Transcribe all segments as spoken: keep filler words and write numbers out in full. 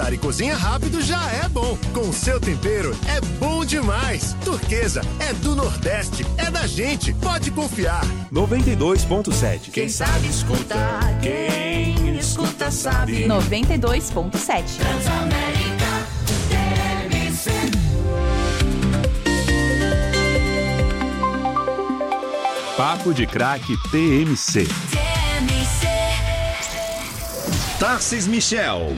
jantar e cozinha rápido já é bom. Com o seu tempero é bom demais. Turquesa é do Nordeste, é da gente, pode confiar. noventa e dois ponto sete. Quem sabe escuta, quem escuta sabe. noventa e dois ponto sete. Transamérica T M C. Papo de Craque T M C. Tarcísio Michel.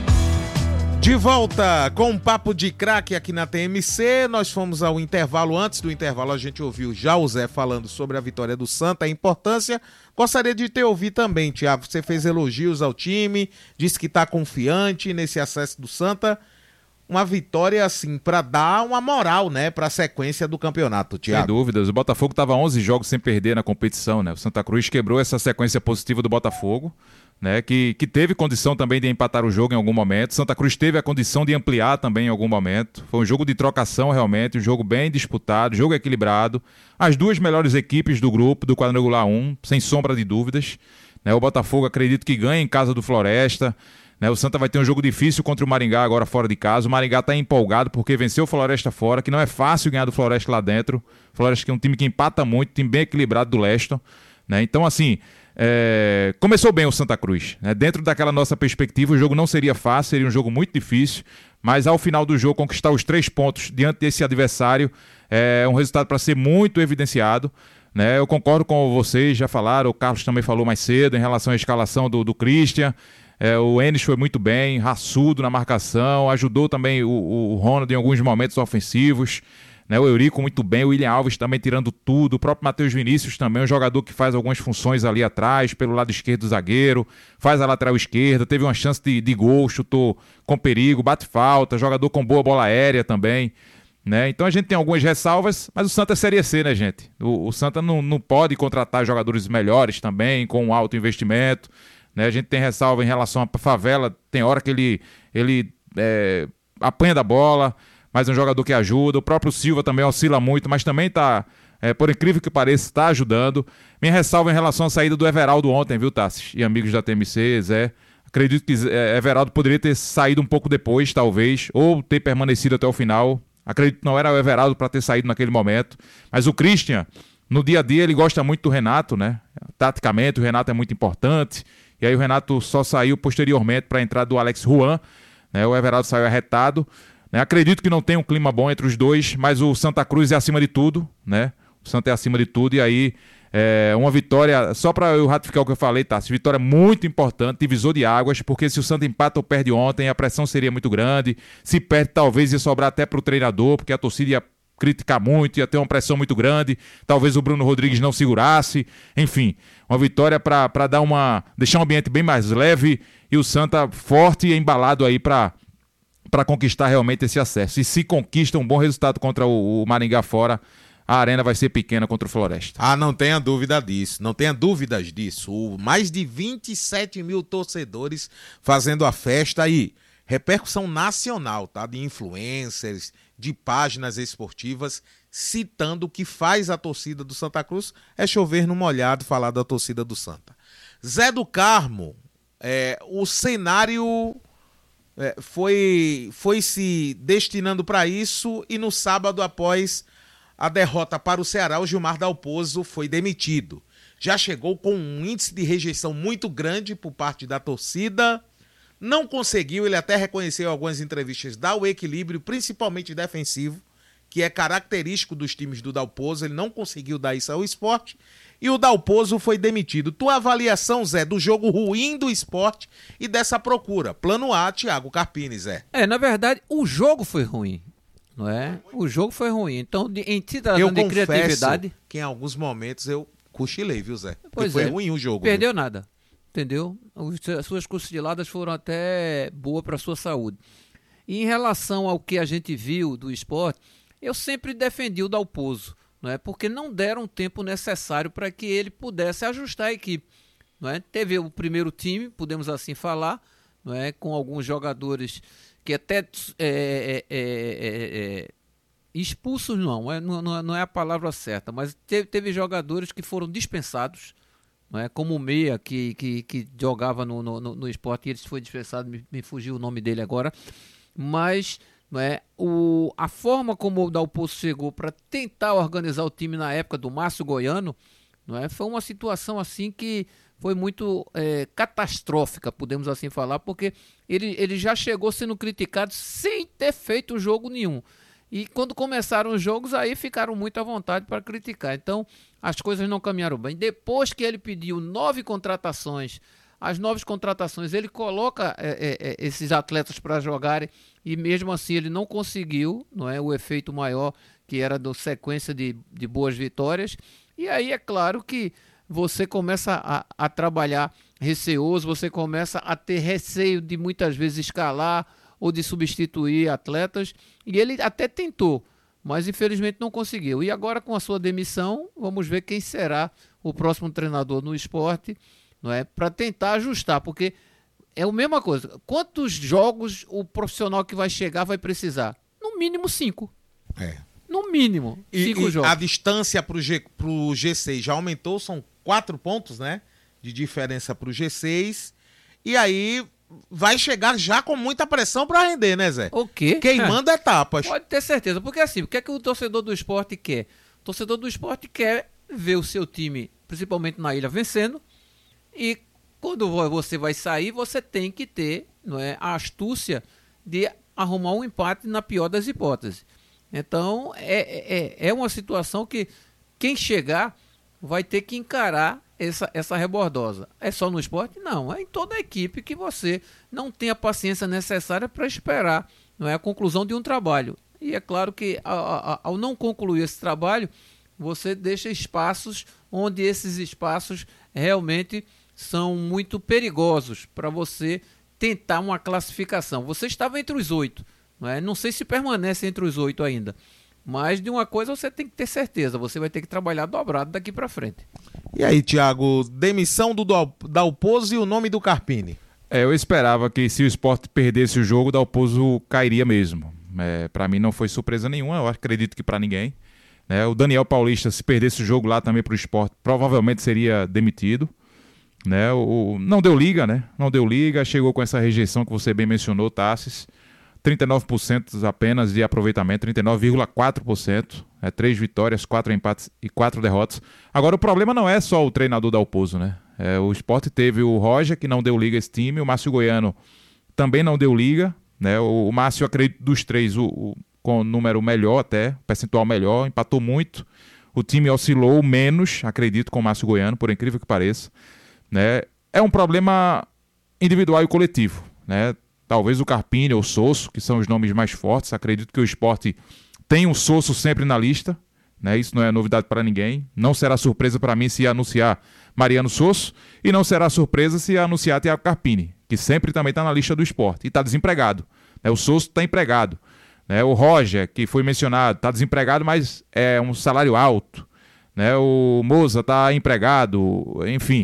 De volta com um Papo de Craque aqui na T M C. Nós fomos ao intervalo. Antes do intervalo, a gente ouviu já o Zé falando sobre a vitória do Santa, a importância. Gostaria de ter ouvido também, Thiago. Você fez elogios ao time, disse que está confiante nesse acesso do Santa. Uma vitória, assim, para dar uma moral, né, para a sequência do campeonato, Thiago. Sem dúvidas. O Botafogo estava onze jogos sem perder na competição, né? O Santa Cruz quebrou essa sequência positiva do Botafogo, né? Que, que teve condição também de empatar o jogo em algum momento. Santa Cruz teve a condição de ampliar também em algum momento. Foi um jogo de trocação, realmente, um jogo bem disputado, jogo equilibrado. As duas melhores equipes do grupo, do quadrangular um, sem sombra de dúvidas, né? O Botafogo, acredito que ganha em casa do Floresta. O Santa vai ter um jogo difícil contra o Maringá agora fora de casa. O Maringá está empolgado porque venceu o Floresta fora, que não é fácil ganhar do Floresta lá dentro. O Floresta que é um time que empata muito, time bem equilibrado do Leston, né? Então, assim, é... começou bem o Santa Cruz, né? Dentro daquela nossa perspectiva, o jogo não seria fácil, seria um jogo muito difícil, mas ao final do jogo, conquistar os três pontos diante desse adversário é um resultado para ser muito evidenciado, né? Eu concordo com vocês, já falaram, o Carlos também falou mais cedo em relação à escalação do, do Christian. É, o Enes foi muito bem, raçudo na marcação, ajudou também o, o Ronald em alguns momentos ofensivos, né? O Eurico muito bem, o William Alves também tirando tudo, o próprio Matheus Vinícius também, um jogador que faz algumas funções ali atrás, pelo lado esquerdo do zagueiro, faz a lateral esquerda, teve uma chance de, de gol, chutou com perigo, bate falta, jogador com boa bola aérea também, né? Então a gente tem algumas ressalvas, mas o Santa é Série C, né, gente? O, o Santa não, não pode contratar jogadores melhores também, com um alto investimento, né? A gente tem ressalva em relação à Favela, tem hora que ele, ele é, apanha da bola, mas é um jogador que ajuda. O próprio Silva também oscila muito, mas também está, é, por incrível que pareça, está ajudando. Minha ressalva em relação à saída do Everaldo ontem, viu, Tassi? E amigos da T M C, Zé. Acredito que é, Everaldo poderia ter saído um pouco depois, talvez, ou ter permanecido até o final. Acredito que não era o Everaldo para ter saído naquele momento. Mas o Christian, no dia a dia, ele gosta muito do Renato, né? Taticamente, o Renato é muito importante. E aí o Renato só saiu posteriormente para a entrada do Alex Juan, né? O Everaldo saiu arretado, né? Acredito que não tem um clima bom entre os dois, mas o Santa Cruz é acima de tudo, né? O Santa é acima de tudo e aí é uma vitória, só para eu ratificar o que eu falei, tá? Vitória muito importante, divisor de águas, porque se o Santa empata ou perde ontem, a pressão seria muito grande. Se perde, talvez ia sobrar até para o treinador, porque a torcida ia criticar muito, ia ter uma pressão muito grande, talvez o Bruno Rodrigues não segurasse, enfim, uma vitória para dar uma, deixar um ambiente bem mais leve e o Santa forte e embalado aí para para conquistar realmente esse acesso. E se conquista um bom resultado contra o, o Maringá fora, a arena vai ser pequena contra o Floresta. Ah, não tenha dúvida disso, não tenha dúvidas disso. O mais de vinte e sete mil torcedores fazendo a festa aí. Repercussão nacional, tá? De influencers, de páginas esportivas, citando o que faz a torcida do Santa Cruz é chover no molhado falar da torcida do Santa. Zé do Carmo, é, o cenário é, foi, foi se destinando para isso e no sábado, após a derrota para o Ceará, o Gilmar Dalpozo foi demitido. Já chegou com um índice de rejeição muito grande por parte da torcida. Não conseguiu, ele até reconheceu em algumas entrevistas, dar o equilíbrio, principalmente defensivo, que é característico dos times do Dalpozo. Ele não conseguiu dar isso ao Sport e o Dalpozo foi demitido. Tua avaliação, Zé, do jogo ruim do Sport e dessa procura? Plano A, Thiago Carpini, Zé. É, na verdade, o jogo foi ruim, não é? O jogo foi ruim. Então, de, em cidadão eu de criatividade... confesso que em alguns momentos eu cochilei, viu, Zé? Pois foi é, ruim o jogo. Perdeu viu? nada. Entendeu? As suas cochiladas foram até boas para a sua saúde. E em relação ao que a gente viu do Sport, eu sempre defendi o Dalpozo, não é? Porque não deram o tempo necessário para que ele pudesse ajustar a equipe. Não é? Teve o primeiro time, podemos assim falar, não é? Com alguns jogadores que até é, é, é, é, expulsos, não, é, não, não é a palavra certa, mas teve, teve jogadores que foram dispensados, não é? Como o Meia, que, que, que jogava no, no, no Sport e ele foi dispensado, me, me fugiu o nome dele agora. mas não é, o, a forma como o Dalpozo chegou para tentar organizar o time na época do Márcio Goiano, não é, foi uma situação assim que foi muito é, catastrófica, podemos assim falar, porque ele, ele já chegou sendo criticado sem ter feito jogo nenhum. E quando começaram os jogos, aí ficaram muito à vontade para criticar. Então, as coisas não caminharam bem. Depois que ele pediu nove contratações, as novas contratações, ele coloca é, é, esses atletas para jogarem e mesmo assim ele não conseguiu, não é, o efeito maior que era da sequência de, de boas vitórias. E aí é claro que você começa a, a trabalhar receoso, você começa a ter receio de muitas vezes escalar ou de substituir atletas, e ele até tentou, mas infelizmente não conseguiu. E agora com a sua demissão, vamos ver quem será o próximo treinador no Sport, não é, para tentar ajustar, porque é a mesma coisa. Quantos jogos o profissional que vai chegar vai precisar? No mínimo cinco. É. No mínimo E, cinco e jogos. a distância para o G, pro G seis já aumentou, são quatro pontos, né, de diferença para o G seis, e aí vai chegar já com muita pressão para render, né, Zé? O quê? Queimando etapas. Pode ter certeza, porque assim, o que é que o torcedor do esporte quer? O torcedor do esporte quer ver o seu time, principalmente na ilha, vencendo, e quando você vai sair, você tem que ter, não é, a astúcia de arrumar um empate na pior das hipóteses. Então, é, é, é uma situação que quem chegar vai ter que encarar essa, essa rebordosa. É só no esporte? Não, é em toda a equipe que você não tem a paciência necessária para esperar, não é, a conclusão de um trabalho. E é claro que ao, ao não concluir esse trabalho, você deixa espaços onde esses espaços realmente são muito perigosos para você tentar uma classificação. Você estava entre os oito, não é? Não sei se permanece entre os oito ainda, mas de uma coisa você tem que ter certeza, você vai ter que trabalhar dobrado daqui para frente. E aí, Thiago, demissão do Dalpozo e o nome do Carpini? É, eu esperava que se o Sport perdesse o jogo, o Dalpozo cairia mesmo. É, para mim não foi surpresa nenhuma, eu acredito que para ninguém. Né? O Daniel Paulista, se perdesse o jogo lá também para o Sport, provavelmente seria demitido. Né? O, não deu liga, né? Não deu liga, chegou com essa rejeição que você bem mencionou, Tassis. trinta e nove por cento apenas de aproveitamento, trinta e nove vírgula quatro por cento. É, três vitórias, quatro empates e quatro derrotas. Agora o problema não é só o treinador Dalpozo, né? É, o Sport teve o Roger, que não deu liga a esse time, o Márcio Goiano também não deu liga. Né? O, o Márcio, eu acredito, dos três, o, o, com o número melhor até, percentual melhor, empatou muito. O time oscilou menos, acredito, com o Márcio Goiano, por incrível que pareça. Né? É um problema individual e coletivo. Né? Talvez o Carpini ou o Sosso, que são os nomes mais fortes. Acredito que o Sport tem um Sosso sempre na lista. Né? Isso não é novidade para ninguém. Não será surpresa para mim se anunciar Mariano Sosso. E não será surpresa se anunciar Thiago Carpini, que sempre também está na lista do Sport. E está desempregado. Né? O Sosso está empregado. Né? O Roger, que foi mencionado, está desempregado, mas é um salário alto. Né? O Moza está empregado. Enfim.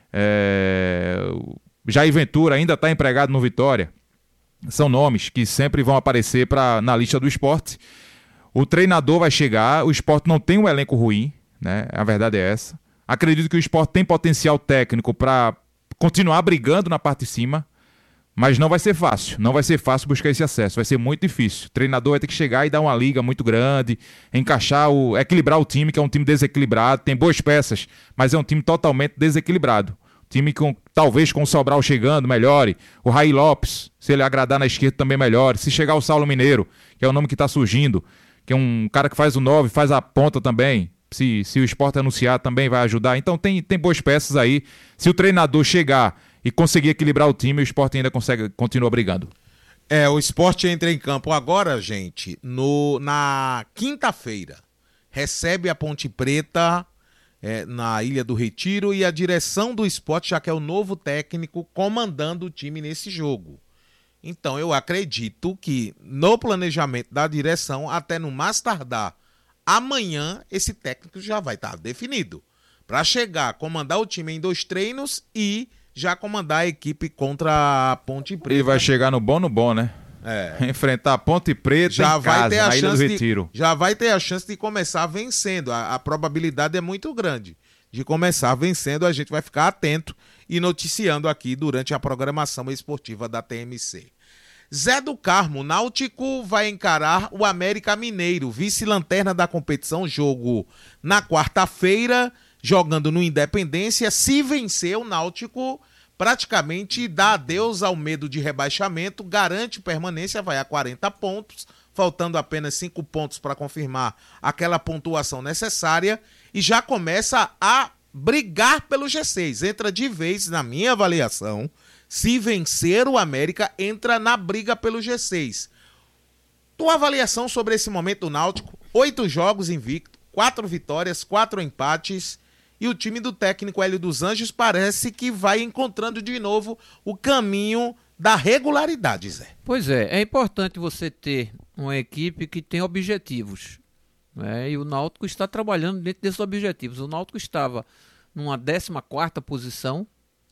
É... Jair Ventura ainda está empregado no Vitória. São nomes que sempre vão aparecer pra, na lista do Sport. O treinador vai chegar, o Sport não tem um elenco ruim, né? A verdade é essa. Acredito que o Sport tem potencial técnico para continuar brigando na parte de cima, mas não vai ser fácil. Não vai ser fácil buscar esse acesso, vai ser muito difícil. O treinador vai ter que chegar e dar uma liga muito grande, encaixar, o, equilibrar o time, que é um time desequilibrado, tem boas peças, mas é um time totalmente desequilibrado. Time com, talvez com o Sobral chegando, melhore. O Raí Lopes, se ele agradar na esquerda, também melhore. Se chegar o Saulo Mineiro, que é o nome que está surgindo, que é um cara que faz o nove, faz a ponta também. Se, se o Sport anunciar, também vai ajudar. Então tem, tem boas peças aí. Se o treinador chegar e conseguir equilibrar o time, o Sport ainda consegue, continua brigando. É, o Sport entra em campo agora, gente, no, na quinta-feira. Recebe a Ponte Preta... É, na Ilha do Retiro, e a direção do Sport já quer o novo técnico comandando o time nesse jogo. Então eu acredito que no planejamento da direção, até no mais tardar amanhã, esse técnico já vai estar definido para chegar, comandar o time em dois treinos e já comandar a equipe contra a Ponte Preta. E vai chegar no bom no bom, né? É. Enfrentar a Ponte Preta já em vai casa, ter a na Ilha do Retiro. De, já vai ter a chance de começar vencendo. A, a probabilidade é muito grande de começar vencendo. A gente vai ficar atento e noticiando aqui durante a programação esportiva da T M C. Zé do Carmo, o Náutico vai encarar o América Mineiro, vice-lanterna da competição, jogo na quarta-feira, jogando no Independência. Se vencer, o Náutico praticamente dá adeus ao medo de rebaixamento, garante permanência, vai a quarenta pontos, faltando apenas cinco pontos para confirmar aquela pontuação necessária, e já começa a brigar pelo G seis. Entra de vez, na minha avaliação, se vencer o América, entra na briga pelo G seis. Tua avaliação sobre esse momento do Náutico? Oito jogos invicto, quatro vitórias, quatro empates, e o time do técnico Hélio dos Anjos parece que vai encontrando de novo o caminho da regularidade, Zé. Pois é, é importante você ter uma equipe que tem objetivos, né? E o Náutico está trabalhando dentro desses objetivos. O Náutico estava numa décima quarta posição,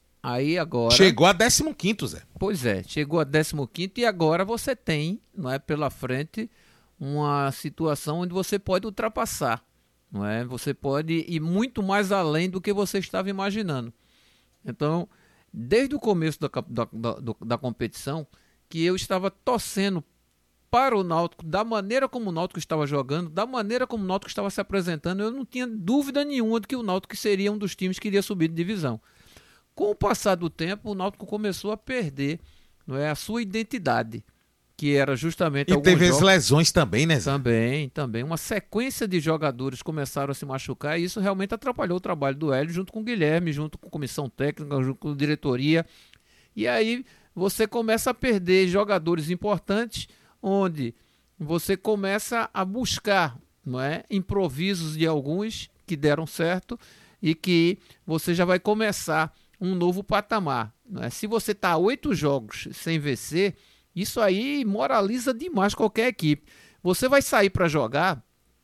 aí agora... Chegou a décimo quinto, Zé. Pois é, chegou a décimo quinto e agora você tem, não é, pela frente, uma situação onde você pode ultrapassar. Não é? Você pode ir muito mais além do que você estava imaginando. Então, desde o começo da, da, da, da competição, que eu estava torcendo para o Náutico, da maneira como o Náutico estava jogando, da maneira como o Náutico estava se apresentando, eu não tinha dúvida nenhuma de que o Náutico seria um dos times que iria subir de divisão. Com o passar do tempo, o Náutico começou a perder, não é, a sua identidade, que era justamente... E teve jogos... as lesões também, né, Zé? Também, também. Uma sequência de jogadores começaram a se machucar e isso realmente atrapalhou o trabalho do Hélio, junto com o Guilherme, junto com a comissão técnica, junto com a diretoria. E aí você começa a perder jogadores importantes, onde você começa a buscar, não é, improvisos de alguns que deram certo e que você já vai começar um novo patamar. Não é? Se você está oito jogos sem vencer... Isso aí moraliza demais qualquer equipe. Você vai sair para jogar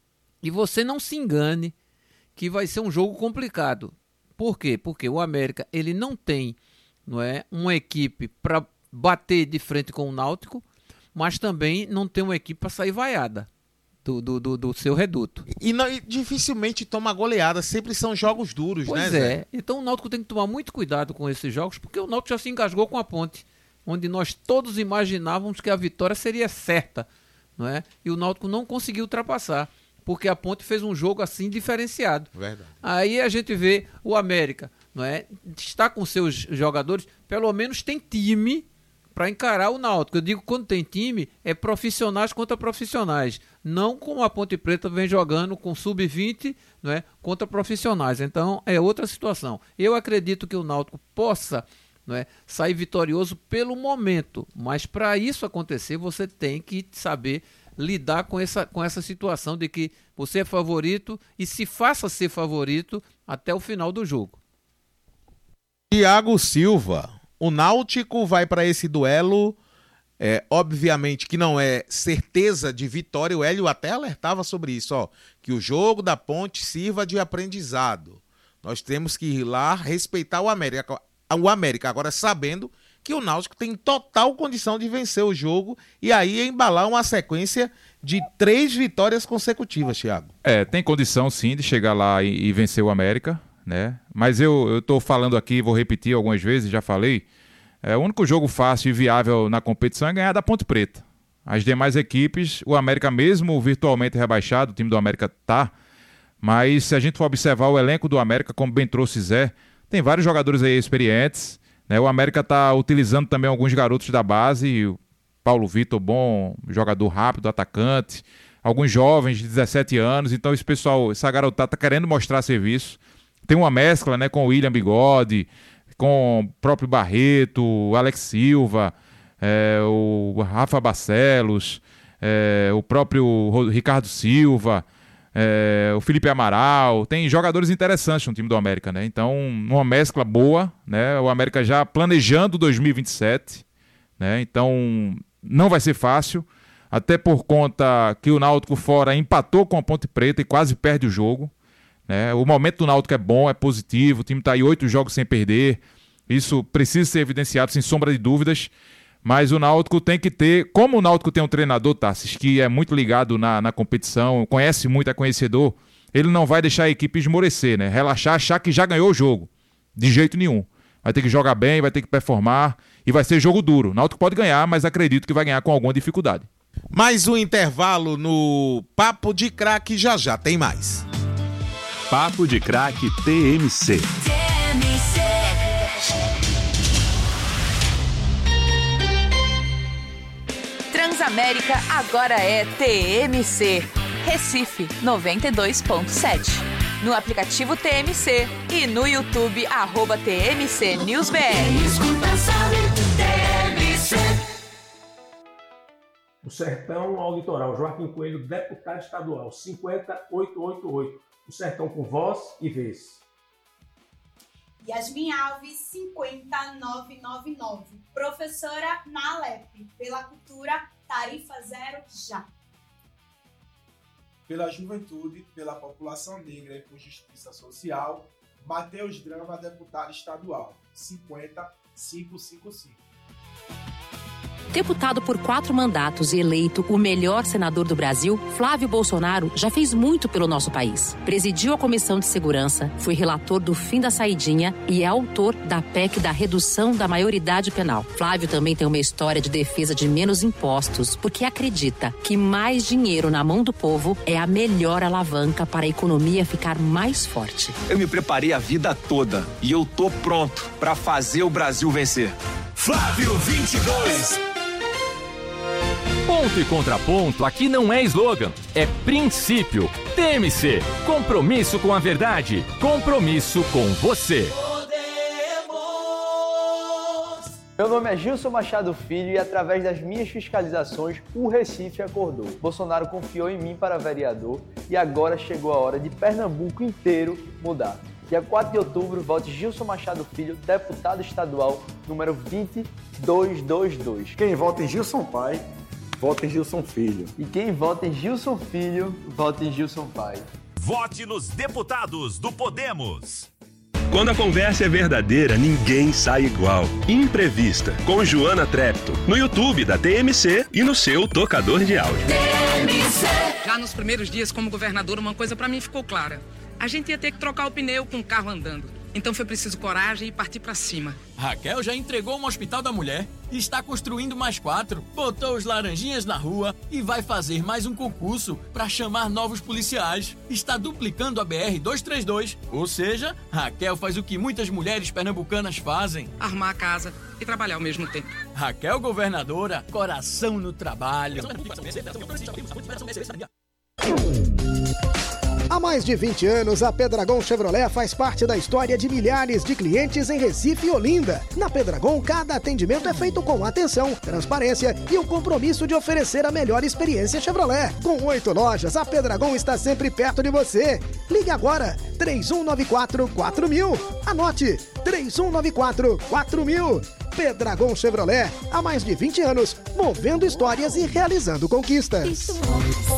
e você não se engane que vai ser um jogo complicado. Por quê? Porque o América ele não tem, não é, uma equipe para bater de frente com o Náutico, mas também não tem uma equipe para sair vaiada do, do, do, do seu reduto. E, não, e dificilmente toma goleada, sempre são jogos duros, pois né, é. Zé? Então o Náutico tem que tomar muito cuidado com esses jogos, porque o Náutico já se engasgou com a Ponte, onde nós todos imaginávamos que a vitória seria certa, não é? E o Náutico não conseguiu ultrapassar, porque a Ponte fez um jogo assim diferenciado. Verdade. Aí a gente vê o América, não é? Está com seus jogadores, pelo menos tem time para encarar o Náutico. Eu digo quando tem time, é profissionais contra profissionais, não como a Ponte Preta vem jogando com sub vinte, não é? Contra profissionais. Então é outra situação. Eu acredito que o Náutico possa, não é, sair vitorioso pelo momento, mas para isso acontecer você tem que saber lidar com essa, com essa situação de que você é favorito e se faça ser favorito até o final do jogo. Thiago Silva, o Náutico vai para esse duelo, é, obviamente que não é certeza de vitória, o Hélio até alertava sobre isso, ó, que o jogo da Ponte sirva de aprendizado. Nós temos que ir lá respeitar o América. O América, agora sabendo que o Náutico tem total condição de vencer o jogo e aí embalar uma sequência de três vitórias consecutivas, Thiago. É, tem condição sim de chegar lá e, e vencer o América, né? Mas eu, eu tô falando aqui, vou repetir algumas vezes, já falei, é, o único jogo fácil e viável na competição é ganhar da Ponte Preta. As demais equipes, o América mesmo virtualmente rebaixado, o time do América tá, mas se a gente for observar o elenco do América, como bem trouxe Zé, tem vários jogadores aí experientes, né? O América está utilizando também alguns garotos da base, o Paulo Vitor, bom jogador rápido, atacante, alguns jovens de dezessete anos, então esse pessoal, essa garotada está querendo mostrar serviço. Tem uma mescla, né, com o William Bigode, com o próprio Barreto, o Alex Silva, é, o Rafa Barcelos, é, o próprio Ricardo Silva, É, o Felipe Amaral, tem jogadores interessantes no time do América, né? Então, uma mescla boa, né? O América já planejando dois mil e vinte e sete, né? Então, não vai ser fácil, até por conta que o Náutico fora empatou com a Ponte Preta e quase perde o jogo, né? O momento do Náutico é bom, é positivo, o time está aí oito jogos sem perder, isso precisa ser evidenciado sem sombra de dúvidas. Mas o Náutico tem que ter, como o Náutico tem um treinador, Tassis, que é muito ligado na, na competição, conhece muito, é conhecedor, ele não vai deixar a equipe esmorecer, né? Relaxar, achar que já ganhou o jogo. De jeito nenhum. Vai ter que jogar bem, vai ter que performar e vai ser jogo duro. O Náutico pode ganhar, mas acredito que vai ganhar com alguma dificuldade. Mais um intervalo no Papo de Craque, já já tem mais. Papo de Craque T M C. Transamérica agora é T M C. Recife noventa e dois ponto sete. No aplicativo T M C e no YouTube, arroba T M C News B R. O Sertão ao Litoral, Joaquim Coelho, deputado estadual, cinquenta mil oitocentos e oitenta e oito. O Sertão com voz e vez. Yasmin Alves, cinquenta mil novecentos e noventa e nove. Professora na Alep. Pela cultura, tarifa zero já. Pela juventude, pela população negra e por justiça social, Matheus Drama, deputado estadual, cinquenta mil quinhentos e cinquenta e cinco. Deputado por quatro mandatos e eleito o melhor senador do Brasil, Flávio Bolsonaro já fez muito pelo nosso país. Presidiu a Comissão de Segurança, foi relator do fim da saidinha e é autor da P E C da redução da maioridade penal. Flávio também tem uma história de defesa de menos impostos, porque acredita que mais dinheiro na mão do povo é a melhor alavanca para a economia ficar mais forte. Eu me preparei a vida toda e eu tô pronto para fazer o Brasil vencer. Flávio vinte e dois. Ponto e contraponto aqui não é slogan, é princípio. T M C, compromisso com a verdade, compromisso com você. Meu nome é Gilson Machado Filho e através das minhas fiscalizações, o Recife acordou. Bolsonaro confiou em mim para vereador e agora chegou a hora de Pernambuco inteiro mudar. Dia quatro de outubro, vote Gilson Machado Filho, deputado estadual, número vinte dois dois dois. Quem vota em Gilson Pai, vota em Gilson Filho. E quem vota em Gilson Filho, vota em Gilson Pai. Vote nos deputados do Podemos. Quando a conversa é verdadeira, ninguém sai igual. Imprevista, com Joana Trepto, no YouTube da T M C e no seu tocador de áudio. T M C. Já nos primeiros dias como governador, uma coisa pra mim ficou clara. A gente ia ter que trocar o pneu com o carro andando. Então foi preciso coragem e partir pra cima. Raquel já entregou um hospital da mulher, está construindo mais quatro, botou os laranjinhas na rua e vai fazer mais um concurso para chamar novos policiais. Está duplicando a B R duzentos e trinta e dois, ou seja, Raquel faz o que muitas mulheres pernambucanas fazem. Arrumar a casa e trabalhar ao mesmo tempo. Raquel governadora, coração no trabalho. Há mais de vinte anos, a Pedragon Chevrolet faz parte da história de milhares de clientes em Recife e Olinda. Na Pedragon, cada atendimento é feito com atenção, transparência e o compromisso de oferecer a melhor experiência Chevrolet. Com oito lojas, a Pedragon está sempre perto de você. Ligue agora, três um nove quatro quatro mil. Anote, três um nove quatro quatro mil. Pedragon Chevrolet, há mais de vinte anos, movendo histórias e realizando conquistas.